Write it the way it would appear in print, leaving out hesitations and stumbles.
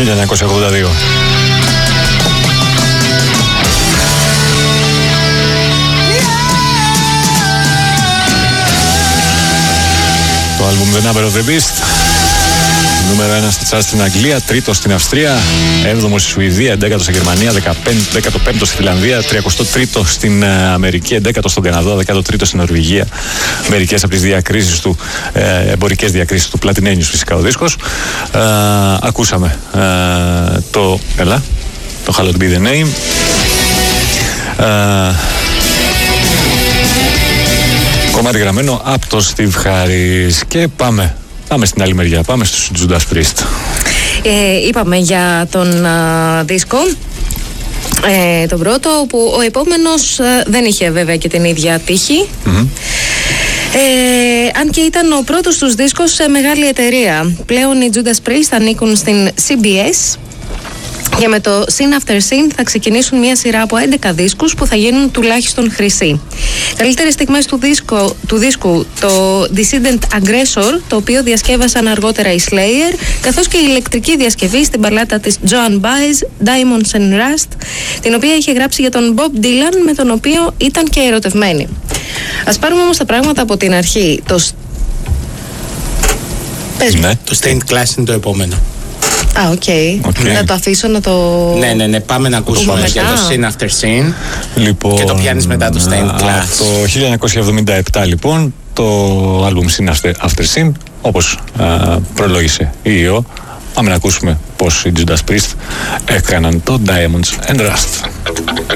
1982. Το άλμπουμ The Number of the Beast, νούμερο 1 στο τσάρτ στην Αγγλία, 3ο στην Αυστρία, 7ο στη Σουηδία, 11ο στη Γερμανία, 15ο στη Φιλανδία, 33ο στην Αμερική, 11ο στον Καναδά, 13ο στην Νορβηγία. Μερικές από τις διακρίσεις του, εμπορικές διακρίσεις του, πλατινένιους φυσικά ο δίσκος. Ακούσαμε το Hallowed Be the Name. Κομμάτι γραμμένο από το Steve Harris. Και πάμε στην άλλη μεριά, πάμε στους Judas Priest. Είπαμε για τον δίσκο, τον πρώτο, που ο επόμενος δεν είχε βέβαια και την ίδια τύχη. Αν και ήταν ο πρώτος τους δίσκος σε μεγάλη εταιρεία. Πλέον οι Judas Priest ανήκουν στην CBS και με το Scene After Scene θα ξεκινήσουν μια σειρά από 11 δίσκους που θα γίνουν τουλάχιστον χρυσοί. Καλύτερες στιγμές του δίσκου, το Dissident Aggressor, το οποίο διασκεύασαν αργότερα οι Slayer, καθώς και η ηλεκτρική διασκευή στην μπαλάτα της Joan Baez, Diamonds and Rust, την οποία είχε γράψει για τον Bob Dylan, με τον οποίο ήταν και ερωτευμένη. Ας πάρουμε όμως τα πράγματα από την αρχή. Το Stained Glass είναι το επόμενο. Οκ. Να το αφήσω να το... Ναι, πάμε να ακούσουμε για το Scene After Scene. Λοιπόν, και το πιάνεις μετά το Stained Glass. Το 1977 λοιπόν, το άλμπουμ Scene After Scene, όπως προλόγησε η ΙΟ. Πάμε να ακούσουμε πώς οι Judas Priest έκαναν το Diamonds and Rust.